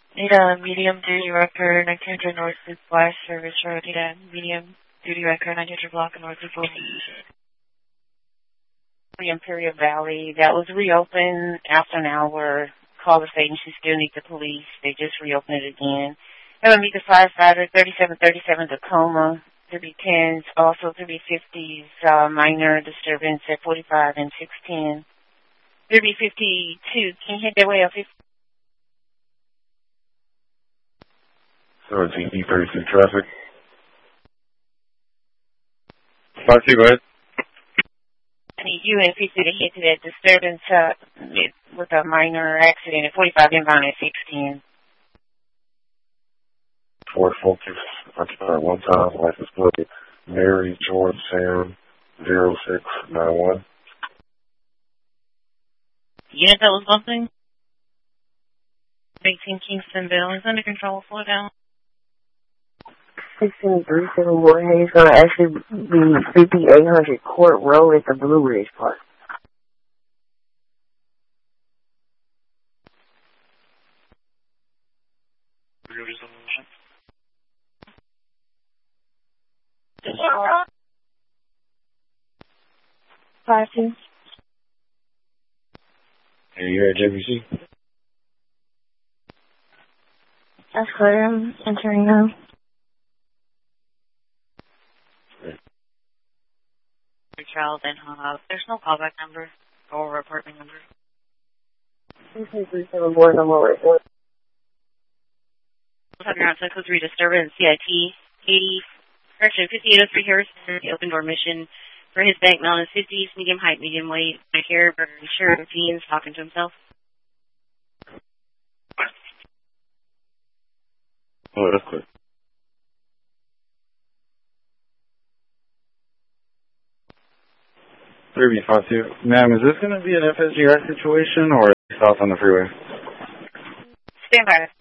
Need a medium duty record, 1900 North Loop Flash Service Road. Need a medium duty record, 1900 block of North Loop. The Imperial Valley, that was reopened after an hour. Call the state and she still needs the police. They just reopened it again. And we meet the firefighter, 3737 Tacoma, 310s, also 350s, minor disturbance at 45 and 610. 352, can you hit that way up? 17 E36 traffic. 52, go ahead. I need you and 50 to hit to that disturbance with a minor accident at 45 inbound at 610. Ford Focus, occupied one time, license plate, Mary George Sam 0691. Unit that was bumping? 18 Kingstonville is under control, slow down. 16371, he's going to actually be 5800 Court Road at the Blue Ridge Park. Five two. Hey, you at JBC? That's clear. I'm entering now. Child and hung up. There's no callback number or apartment number. 16371, I'm over at 1. Talking around Cycle 3 disturbance, CIT 5803 Harrison, the open door mission for his bank mail is 50s, medium height, medium weight, my hair, burger, shirt, jeans, talking to himself. Oh, that's good. 3B52. Ma'am, is this going to be an FSGR situation or south on the freeway? Stand by.